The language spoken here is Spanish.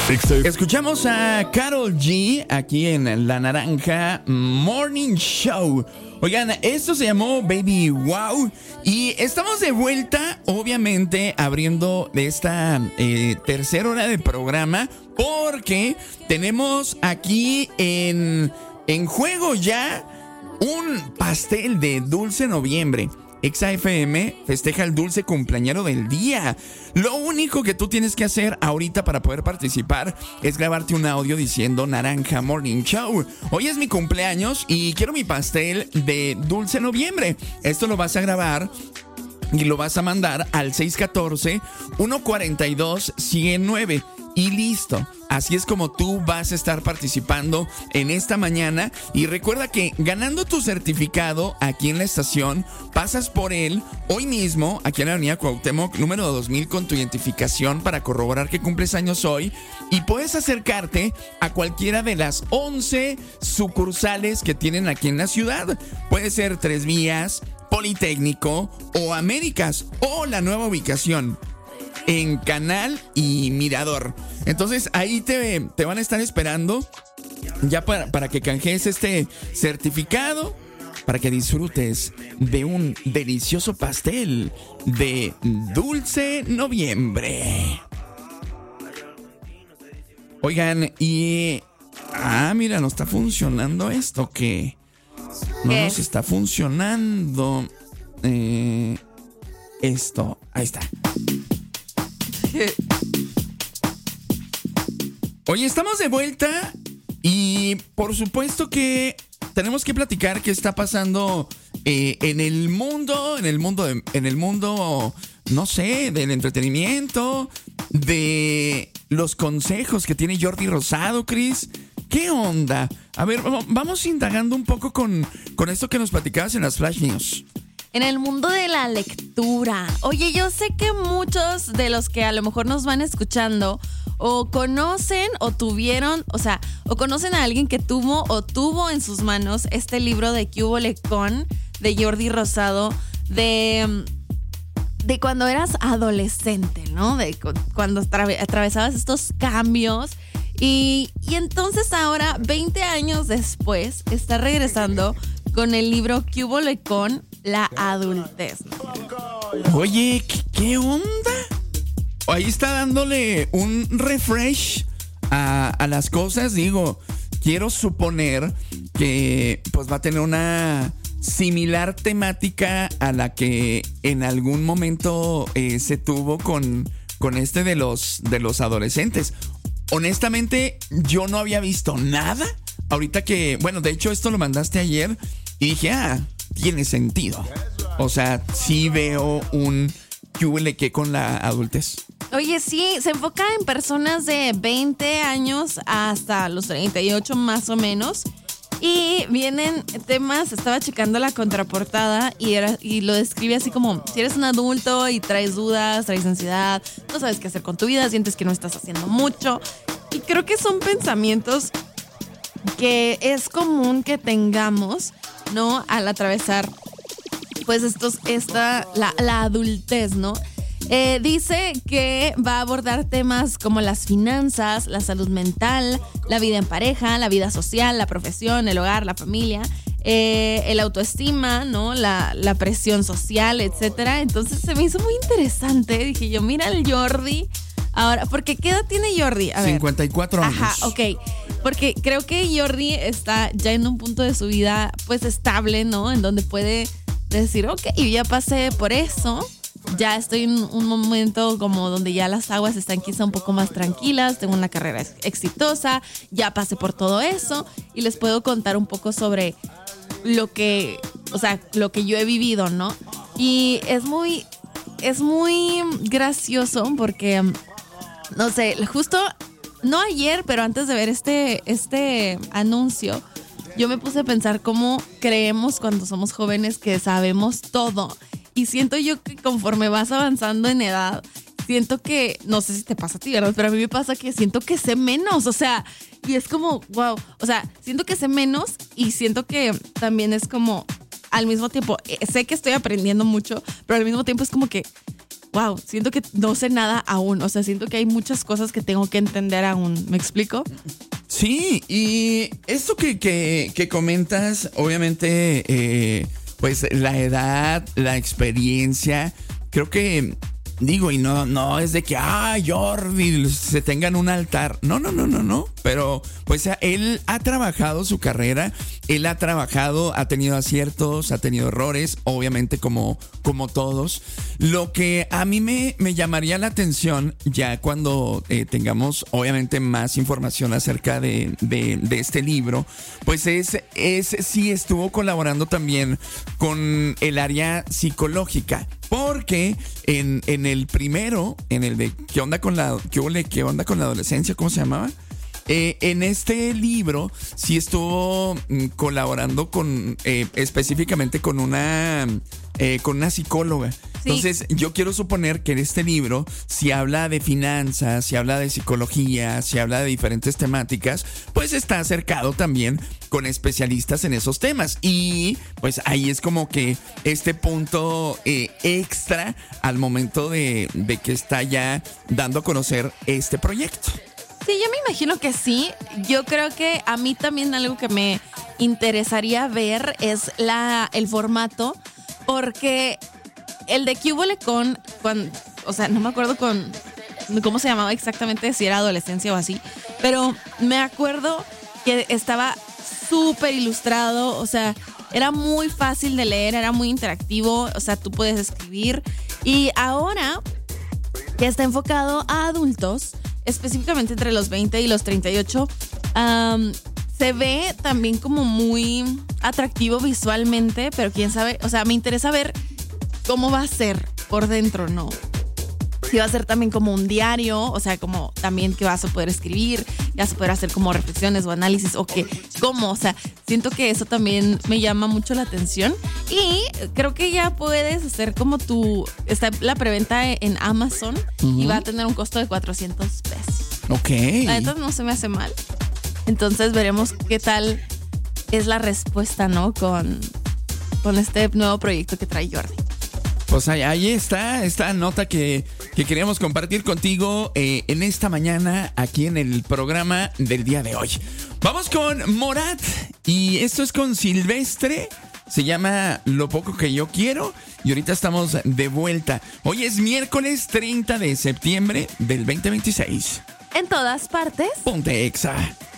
Escuchamos a Karol G aquí en La Naranja Morning Show. Oigan, esto se llamó Baby Wow. Y estamos de vuelta, obviamente, abriendo esta tercera hora de programa, porque tenemos aquí en juego ya un pastel de Dulce Noviembre. Exa FM festeja el dulce cumpleañero del día. Lo único que tú tienes que hacer ahorita para poder participar es grabarte un audio diciendo Naranja Morning Show. Hoy es mi cumpleaños y quiero mi pastel de Dulce Noviembre. Esto lo vas a grabar y lo vas a mandar al 614-142-109. Y listo, así es como tú vas a estar participando en esta mañana. Y recuerda que ganando tu certificado aquí en la estación, pasas por él hoy mismo, aquí en la avenida Cuauhtémoc, número 2000, con tu identificación para corroborar que cumples años hoy. Y puedes acercarte a cualquiera de las 11 sucursales que tienen aquí en la ciudad. Puede ser Tres Vías, Politécnico o Américas, o la nueva ubicación en Canal y Mirador. Entonces ahí te van a estar esperando ya para que canjees este certificado, para que disfrutes de un delicioso pastel de Dulce Noviembre. Oigan, y mira, no está funcionando esto, que no nos está funcionando esto. Ahí está. Oye, estamos de vuelta y por supuesto que tenemos que platicar qué está pasando en el mundo, no sé, del entretenimiento, de los consejos que tiene Jordi Rosado, Cris. ¿Qué onda? A ver, vamos indagando un poco con esto que nos platicabas en las Flash News. En el mundo de la lectura. Oye, yo sé que muchos de los que a lo mejor nos van escuchando o conocen o tuvieron, o conocen a alguien que tuvo en sus manos este libro de ¿Qué hubole con? De Jordi Rosado, de cuando eras adolescente, ¿no? De cuando atravesabas estos cambios. Y entonces ahora, 20 años después, está regresando con el libro ¿Qué hubole con? La adultez. Oye, ¿qué onda? Ahí está dándole un refresh a las cosas. Digo, quiero suponer que pues va a tener una similar temática a la que en algún momento se tuvo con este de los adolescentes. Honestamente, yo no había visto nada. Ahorita que, bueno, de hecho esto lo mandaste ayer y dije, tiene sentido. O sea, sí veo un ¿qué con la adultez? Oye, sí, se enfoca en personas de 20 años hasta los 38 más o menos. Y vienen temas, estaba checando la contraportada y lo describe así como, si eres un adulto y traes dudas, traes ansiedad, no sabes qué hacer con tu vida, sientes que no estás haciendo mucho. Y creo que son pensamientos que es común que tengamos, ¿no? Al atravesar, pues la adultez, ¿no? Dice que va a abordar temas como las finanzas, la salud mental, la vida en pareja, la vida social, la profesión, el hogar, la familia, el autoestima, ¿no? La presión social, etcétera. Entonces se me hizo muy interesante. Dije yo, mira el Jordi. Ahora, porque ¿qué edad tiene Jordi? A ver. 54 años. Ajá, ok. Porque creo que Jordi está ya en un punto de su vida, pues, estable, ¿no? En donde puede decir, ok, ya pasé por eso. Ya estoy en un momento como donde ya las aguas están quizá un poco más tranquilas, tengo una carrera exitosa, ya pasé por todo eso y les puedo contar un poco sobre lo que yo he vivido, ¿no? Y es muy gracioso porque, no sé, justo, no ayer, pero antes de ver este anuncio, yo me puse a pensar cómo creemos cuando somos jóvenes que sabemos todo. Y siento yo que conforme vas avanzando en edad, siento que, no sé si te pasa a ti, ¿verdad? Pero a mí me pasa que siento que sé menos, o sea, y es como, wow, o sea, siento que sé menos y siento que también es como, al mismo tiempo, sé que estoy aprendiendo mucho, pero al mismo tiempo es como que, wow, siento que no sé nada aún. O sea, siento que hay muchas cosas que tengo que entender aún. ¿Me explico? Sí, y esto que comentas, obviamente, pues la edad, la experiencia, creo que, digo, y no es de que, Jordi, se tengan un altar. No. Pero, pues, él ha trabajado su carrera, ha tenido aciertos, ha tenido errores, obviamente como todos. Lo que a mí me llamaría la atención, ya cuando tengamos, obviamente, más información acerca de este libro, pues es si estuvo colaborando también con el área psicológica. Porque en el primero, en el de ¿Qué onda con la adolescencia? ¿Cómo se llamaba? En este libro sí estuvo colaborando con específicamente con una psicóloga. Sí. Entonces yo quiero suponer que en este libro si habla de finanzas, si habla de psicología, si habla de diferentes temáticas, pues está acercado también con especialistas en esos temas. Y pues ahí es como que este punto extra al momento de que está ya dando a conocer este proyecto. Sí, yo me imagino que sí. Yo creo que a mí también algo que me interesaría ver es el formato, porque el de ¿Qué hubole con, o sea, no me acuerdo con cómo se llamaba exactamente, si era adolescencia o así, pero me acuerdo que estaba súper ilustrado, o sea, era muy fácil de leer, era muy interactivo, o sea, tú puedes escribir. Y ahora que está enfocado a adultos, específicamente entre los 20 y los 38, se ve también como muy atractivo visualmente, pero quién sabe, o sea, me interesa ver cómo va a ser por dentro, ¿no? Si va a ser también como un diario, o sea, como también que vas a poder escribir, que vas a poder hacer como reflexiones o análisis, o que, ¿cómo? O sea, siento que eso también me llama mucho la atención. Y creo que ya puedes hacer como está la preventa en Amazon y va a tener un costo de $400. Ok. La neta no se me hace mal. Entonces veremos qué tal es la respuesta, ¿no? Con este nuevo proyecto que trae Jordi. Pues ahí está esta nota que queríamos compartir contigo en esta mañana aquí en el programa del día de hoy. Vamos con Morat y esto es con Silvestre. Se llama Lo poco que yo quiero y ahorita estamos de vuelta. Hoy es miércoles 30 de septiembre del 2026. En todas partes. Ponte Exa.